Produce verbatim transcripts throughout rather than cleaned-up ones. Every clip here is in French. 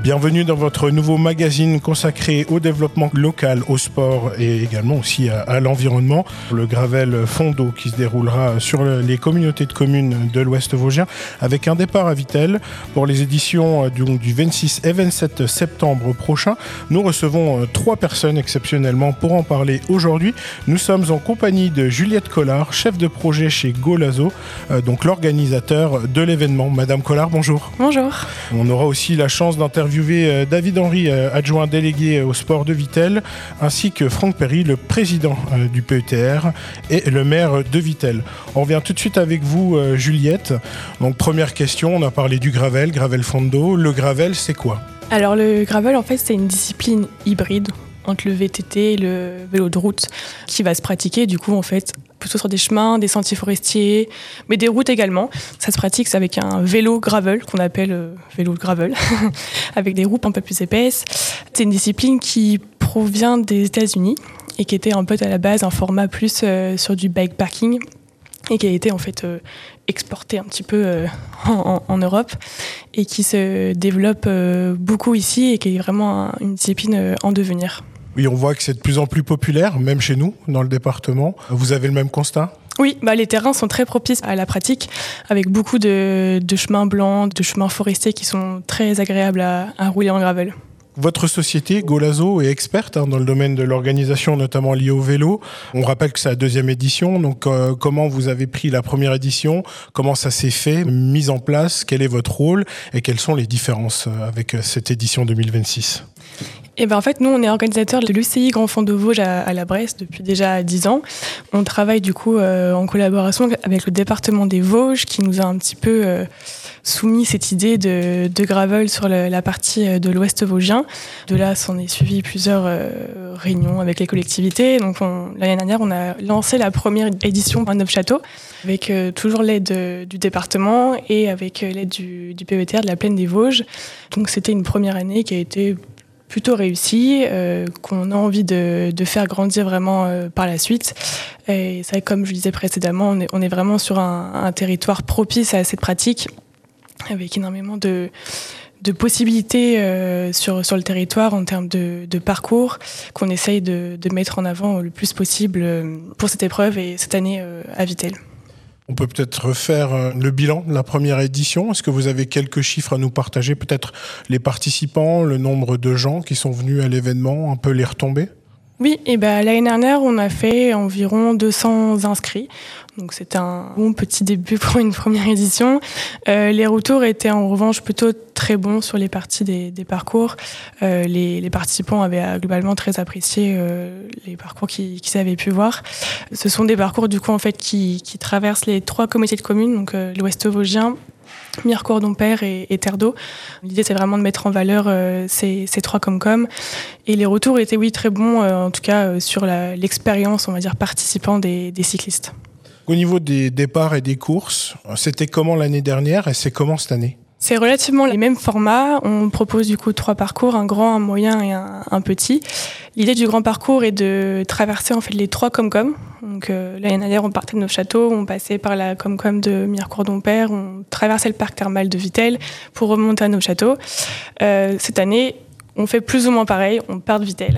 Bienvenue dans votre nouveau magazine consacré au développement local, au sport et également aussi à, à l'environnement. Le Gravel Fondo qui se déroulera sur le, les communautés de communes de l'Ouest vosgien avec un départ à Vittel pour les éditions du, du vingt-six et vingt-sept septembre prochain. Nous recevons euh, trois personnes exceptionnellement pour en parler aujourd'hui. Nous sommes en compagnie de Juliette Collard, chef de projet chez Golazo, euh, donc l'organisateur de l'événement. Madame Collard, bonjour. Bonjour. On aura aussi la chance d'interviewer David Henry, adjoint délégué au sport de Vittel, ainsi que Franck Perry, le président du P E T R et le maire de Vittel. On revient tout de suite avec vous, Juliette. Donc première question, on a parlé du gravel, Gravel Fondo. Le gravel, c'est quoi ? Alors le gravel, en fait, c'est une discipline hybride entre le V T T et le vélo de route qui va se pratiquer du coup en fait plutôt sur des chemins, des sentiers forestiers, mais des routes également. Ça se pratique c'est avec un vélo gravel qu'on appelle euh, vélo gravel, avec des roues un peu plus épaisses. C'est une discipline qui provient des États-Unis et qui était en fait à la base un format plus euh, sur du bikepacking et qui a été en fait euh, exporté un petit peu euh, en, en Europe et qui se développe euh, beaucoup ici et qui est vraiment un, une discipline euh, en devenir. Oui, on voit que c'est de plus en plus populaire, même chez nous, dans le département. Vous avez le même constat ? Oui, bah les terrains sont très propices à la pratique, avec beaucoup de, de chemins blancs, de chemins forestiers qui sont très agréables à, à rouler en gravel. Votre société, Golazo, est experte hein, dans le domaine de l'organisation, notamment liée au vélo. On rappelle que c'est la deuxième édition. Donc, euh, comment vous avez pris la première édition ? Comment ça s'est fait ? Mise en place ? Quel est votre rôle ? Et quelles sont les différences avec cette édition deux mille vingt-six ? Eh ben en fait, nous, on est organisateur de l'U C I Grand Fondo Vosges à, à la Bresse depuis déjà dix ans. On travaille du coup euh, en collaboration avec le département des Vosges qui nous a un petit peu euh, soumis cette idée de, de gravel sur le, la partie de l'Ouest vosgien. De là, s'en est suivi plusieurs euh, réunions avec les collectivités. Donc on, l'année dernière, on a lancé la première édition à Neufchâteau avec euh, toujours l'aide de, du département et avec euh, l'aide du, du P E T R de la Plaine des Vosges. Donc c'était une première année qui a été plutôt réussi, euh, qu'on a envie de, de faire grandir vraiment euh, par la suite. Et ça, comme je le disais précédemment, on est, on est vraiment sur un, un territoire propice à cette pratique, avec énormément de, de possibilités euh, sur, sur le territoire en termes de, de parcours qu'on essaye de, de mettre en avant le plus possible pour cette épreuve et cette année euh, à Vittel. On peut peut-être refaire le bilan de la première édition. Est-ce que vous avez quelques chiffres à nous partager ? Peut-être les participants, le nombre de gens qui sont venus à l'événement, un peu les retombées ? Oui, et ben l'année dernière, on a fait environ deux cents inscrits. Donc c'était un bon petit début pour une première édition. Euh, les retours étaient en revanche plutôt très bons sur les parties des, des parcours. Euh, les, les participants avaient globalement très apprécié euh, les parcours qu'ils, qu'ils avaient pu voir. Ce sont des parcours du coup en fait qui, qui traversent les trois communautés de communes, donc euh, l'Ouest vosgien, Mirecourt-Dompère et, et Terre d'Eau. L'idée, c'est vraiment de mettre en valeur euh, ces, ces trois Comcom. Et les retours étaient, oui, très bons, euh, en tout cas, euh, sur la, l'expérience, on va dire, participant des, des cyclistes. Au niveau des départs et des courses, c'était comment l'année dernière et c'est comment cette année ? C'est relativement les mêmes formats. On propose du coup trois parcours, un grand, un moyen et un, un petit. L'idée du grand parcours est de traverser en fait les trois Comcom. Donc euh, l'année dernière, on partait de Neufchâteau, on passait par la Comcom de Mirecourt-Dompère, on traversait le parc thermal de Vittel pour remonter à Neufchâteau. Euh, cette année, on fait plus ou moins pareil, on part de Vittel.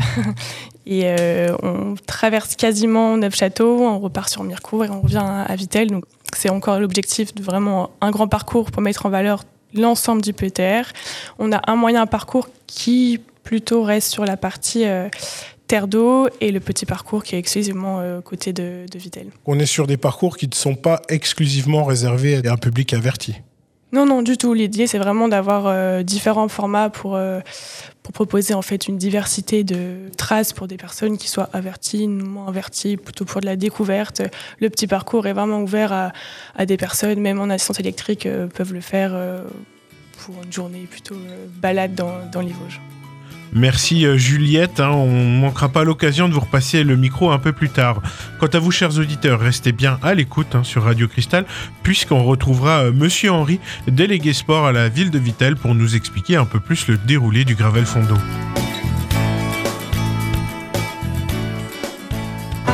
Et euh, on traverse quasiment Neufchâteau, on repart sur Mirecourt et on revient à, à Vittel. Donc c'est encore l'objectif de vraiment un grand parcours pour mettre en valeur l'ensemble du P E T R. On a un moyen parcours qui plutôt reste sur la partie euh, Terre d'Eau et le petit parcours qui est exclusivement euh, côté de, de Vittel. On est sur des parcours qui ne sont pas exclusivement réservés à un public averti. Non, non, du tout. L'idée, c'est vraiment d'avoir euh, différents formats pour, euh, pour proposer en fait une diversité de traces pour des personnes qui soient averties, moins averties, plutôt pour de la découverte. Le petit parcours est vraiment ouvert à, à des personnes, même en assistance électrique, euh, peuvent le faire euh, pour une journée plutôt euh, balade dans, dans les Vosges. Merci Juliette, hein, on ne manquera pas l'occasion de vous repasser le micro un peu plus tard. Quant à vous, chers auditeurs, restez bien à l'écoute hein, sur Radio Cristal, puisqu'on retrouvera euh, Monsieur Henry, délégué sport à la ville de Vittel, pour nous expliquer un peu plus le déroulé du Gravel Fondo.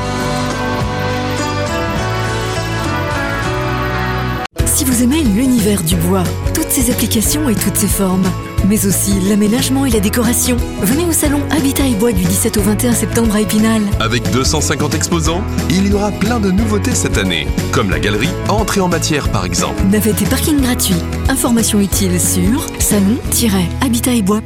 Si vous aimez l'univers l'ère du bois, toutes ses applications et toutes ses formes, mais aussi l'aménagement et la décoration. Venez au salon Habitat et Bois du dix-sept au vingt et un septembre à Épinal. Avec deux cent cinquante exposants, il y aura plein de nouveautés cette année, comme la galerie Entrée en matière par exemple. Navette et parking gratuit. Informations utiles sur salon tiret habitat et bois